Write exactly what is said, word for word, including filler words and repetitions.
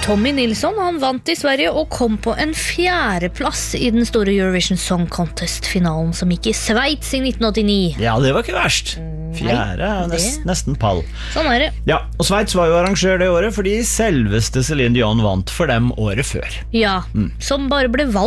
Tommy Nilsson, han vant i Sverige og kom på en fjerdeplass i den store Eurovision Song Contest-finalen som gikk i Schweiz i nitten åttini. Ja, det var ikke verst. Fjerde er nest, nesten pall. Sånn er det. Ja, og Schweiz var jo arrangør det året fordi selveste Celine Dion vant for dem året før. Ja, mm. som bare ble valgt